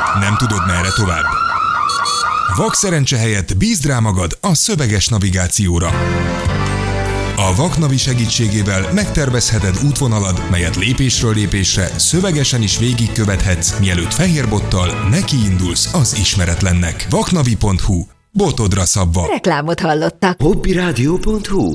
Nem tudod, merre tovább? Vakszerencse helyett bízd rá magad a szöveges navigációra. A Vaknavi segítségével megtervezheted útvonalad, melyet lépésről lépésre szövegesen is végigkövethetsz, mielőtt fehérbottal nekiindulsz az ismeretlennek. Vaknavi.hu. Botodra szabva. Reklámot hallottak. Hobbiradio.hu.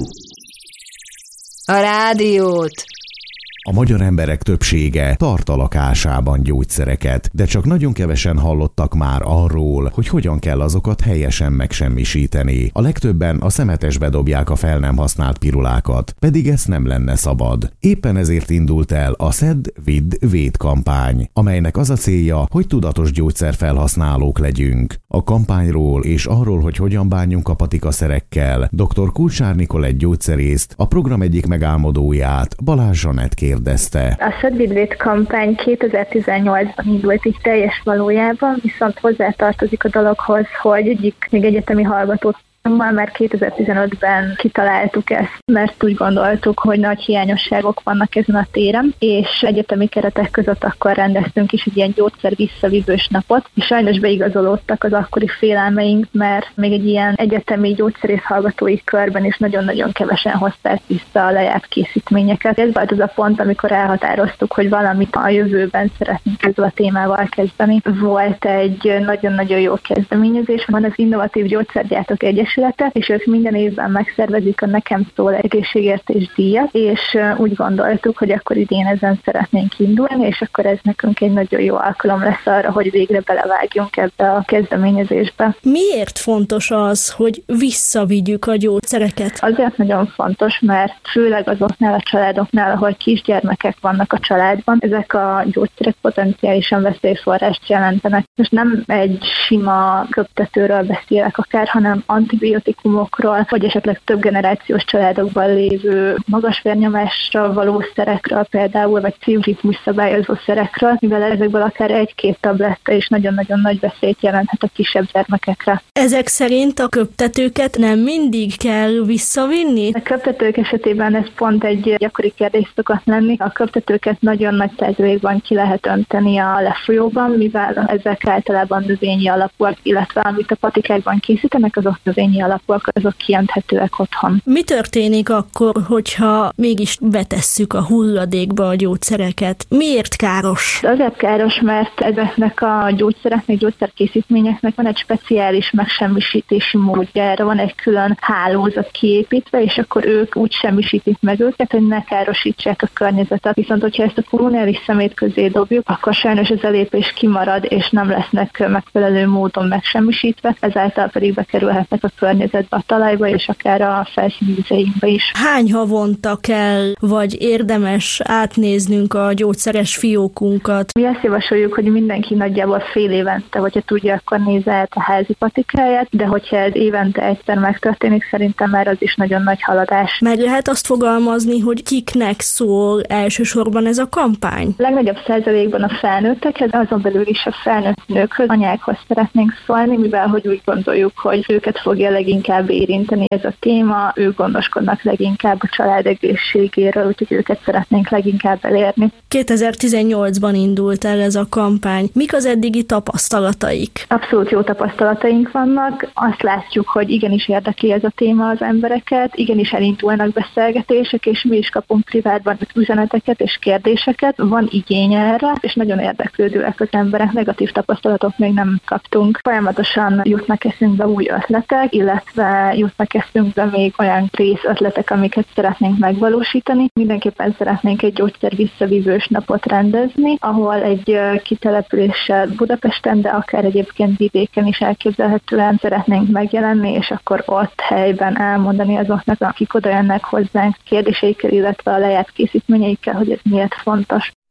A rádiót. A magyar emberek többsége tart a lakásában gyógyszereket, de csak nagyon kevesen hallottak már arról, hogy hogyan kell azokat helyesen megsemmisíteni. A legtöbben a szemetesbe dobják a fel nem használt pirulákat, pedig ezt nem lenne szabad. Éppen ezért indult el a Szedd, Vidd, Védd kampány, amelynek az a célja, hogy tudatos gyógyszerfelhasználók legyünk. A kampányról és arról, hogy hogyan bánjunk a patikaszerekkel, dr. Kulcsár Nikolett gyógyszerészt, a program egyik megálmodóját, Balázs Zsanett kérdezte. A Szedd, Vidd, Védd kampány 2018-ban indult így teljes valójában, viszont hozzátartozik a dologhoz, hogy egyik még egyetemi hallgatót már 2015-ben kitaláltuk ezt, mert úgy gondoltuk, hogy nagy hiányosságok vannak ezen a téren, és egyetemi keretek között akkor rendeztünk is egy ilyen gyógyszer visszavívős napot, és sajnos beigazolódtak az akkori félelmeink, mert még egy ilyen egyetemi gyógyszerész hallgatói körben is nagyon-nagyon kevesen hozták vissza a lejárt készítményeket. Ez volt az a pont, amikor elhatároztuk, hogy valamit a jövőben szeretnénk ezzel a témával kezdeni. Volt egy nagyon-nagyon jó kezdeményezés, van az Innovatív Gyógyszergyártók Egyesülete, és ők minden évben megszervezik a Nekem Szól egészségértés díjat, és úgy gondoltuk, hogy akkor idén ezen szeretnénk indulni, és akkor ez nekünk egy nagyon jó alkalom lesz arra, hogy végre belevágjunk ebbe a kezdeményezésbe. Miért fontos az, hogy visszavigyük a gyógyszereket? Azért nagyon fontos, mert főleg azoknál a családoknál, ahol kisgyermekek vannak a családban, ezek a gyógyszerek potenciálisan veszélyforrást jelentenek. Most nem egy sima köptetőről beszélek akár, hanem antibiotikumokról, vagy esetleg több generációs családokban lévő magas vérnyomásra való szerekről például, vagy szívritmus szabályozó szerekről, mivel ezekből akár egy-két tabletta is nagyon-nagyon nagy veszélyt jelenthet a kisebb gyermekekre. Ezek szerint a köptetőket nem mindig kell visszavinni? A köptetők esetében ez pont egy gyakori kérdés szokott lenni. A köptetőket nagyon nagy százalékban ki lehet önteni a lefolyóban, mivel ezek általában növényi alapúak, illetve amit a patikákban készítenek, azok növényi alapúak, azok kiönthetőek otthon. Mi történik akkor, hogyha mégis betesszük a hulladékba a gyógyszereket? Miért káros? Azért káros, mert ezeknek a gyógyszereknek, gyógyszerkészítményeknek van egy speciális megsemmisítési módjára, van egy külön hálózat kiépítve, és akkor ők úgy semmisítik meg őket, hogy ne károsítsák a környezetet. Viszont, hogyha ezt a kommunális szemét közé dobjuk, akkor sajnos ez a lépés kimarad, és nem lesznek megfelelő módon megsemmisítve, ezáltal pedig bekerülhetnek a környezetbe, a talajba, és akár a felszínvizeinkbe is. Hány havonta kell, vagy érdemes átnéznünk a gyógyszeres fiókunkat? Mi azt javasoljuk, hogy mindenki nagyjából fél évente, hogyha tudja, akkor nézze át a házi patikáját, de hogyha ez évente egyszer megtörténik, szerintem már az is nagyon nagy haladás. Meg lehet azt fogalmazni, hogy kiknek szól elsősorban ez a kampány? Legnagyobb százalékban a felnőttekhez, azon belül is a felnőtt nőkhöz, anyákhoz szeretnénk szólni, mivel hogy úgy gondoljuk, hogy őket fogja leginkább érinteni ez a téma, ők gondoskodnak leginkább a család egészségéről, úgyhogy őket szeretnénk leginkább elérni. 2018-ban indult el ez a kampány. Mik az eddigi tapasztalataik? Abszolút jó tapasztalataink vannak. Azt látjuk, hogy igenis érdekli ez a téma az embereket, igenis elindulnak beszélgetések, és mi is kapunk privátban üzeneteket és kérdéseket. Van igény erre, és nagyon érdeklődőek az emberek, negatív tapasztalatok még nem kaptunk. Folyamatosan jutnak eszünkbe új ötletek, illetve jutnak eszünkbe még olyan részötletek, amiket szeretnénk megvalósítani. Mindenképpen szeretnénk egy gyógyszer visszavívős napot rendezni, ahol egy kitelepüléssel Budapesten, de akár egyébként vidéken is elképzelhetően szeretnénk megjelenni, és akkor ott helyben elmondani azoknak, akik oda jönnek hozzánk kérdéseikkel, illetve a lejárt készítményeikkel, hogy ez miért fontos.